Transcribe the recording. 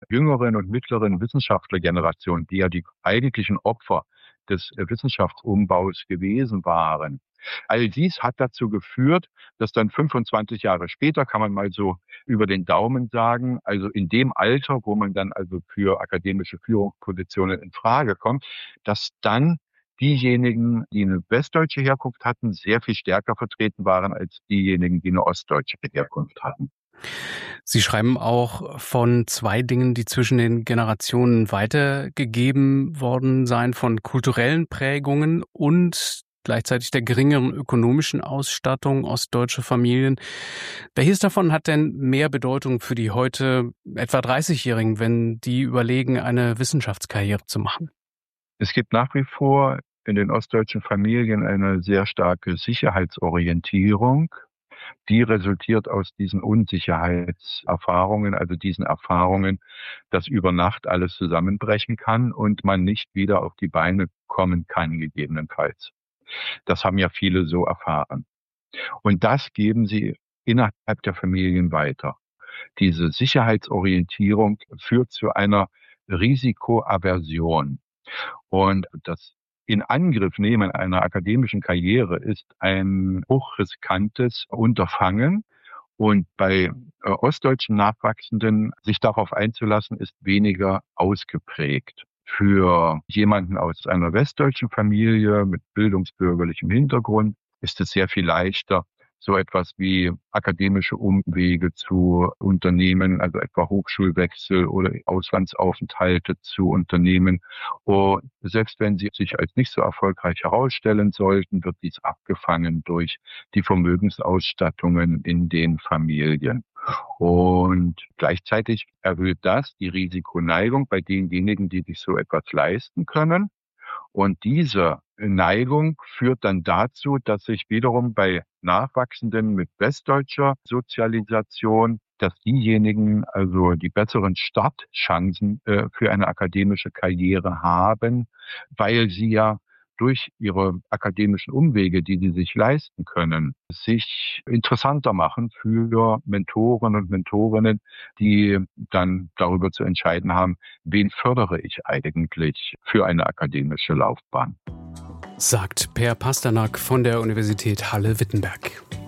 jüngeren und mittleren Wissenschaftlergeneration, die ja die eigentlichen Opfer des Wissenschaftsumbaus gewesen waren. All dies hat dazu geführt, dass dann 25 Jahre später, kann man mal so über den Daumen sagen, also in dem Alter, wo man dann also für akademische Führungspositionen in Frage kommt, dass dann diejenigen, die eine westdeutsche Herkunft hatten, sehr viel stärker vertreten waren als diejenigen, die eine ostdeutsche Herkunft hatten. Sie schreiben auch von 2 Dingen, die zwischen den Generationen weitergegeben worden seien, von kulturellen Prägungen und gleichzeitig der geringeren ökonomischen Ausstattung ostdeutscher Familien. Welches davon hat denn mehr Bedeutung für die heute etwa 30-Jährigen, wenn die überlegen, eine Wissenschaftskarriere zu machen? Es gibt nach wie vor in den ostdeutschen Familien eine sehr starke Sicherheitsorientierung. Die resultiert aus diesen Unsicherheitserfahrungen, also diesen Erfahrungen, dass über Nacht alles zusammenbrechen kann und man nicht wieder auf die Beine kommen kann, gegebenenfalls. Das haben ja viele so erfahren. Und das geben sie innerhalb der Familien weiter. Diese Sicherheitsorientierung führt zu einer Risikoaversion. Und das Inangriffnehmen einer akademischen Karriere ist ein hochriskantes Unterfangen. Und bei ostdeutschen Nachwachsenden sich darauf einzulassen, ist weniger ausgeprägt. Für jemanden aus einer westdeutschen Familie mit bildungsbürgerlichem Hintergrund ist es sehr viel leichter, so etwas wie akademische Umwege zu unternehmen, also etwa Hochschulwechsel oder Auslandsaufenthalte zu unternehmen. Und selbst wenn sie sich als nicht so erfolgreich herausstellen sollten, wird dies abgefangen durch die Vermögensausstattungen in den Familien. Und gleichzeitig erhöht das die Risikoneigung bei denjenigen, die sich so etwas leisten können. Und diese Neigung führt dann dazu, dass sich wiederum bei Nachwachsenden mit westdeutscher Sozialisation, dass diejenigen also die besseren Startchancen für eine akademische Karriere haben, weil sie ja durch ihre akademischen Umwege, die sie sich leisten können, sich interessanter machen für Mentoren und Mentorinnen, die dann darüber zu entscheiden haben, wen fördere ich eigentlich für eine akademische Laufbahn. Sagt Per Pasternak von der Universität Halle-Wittenberg.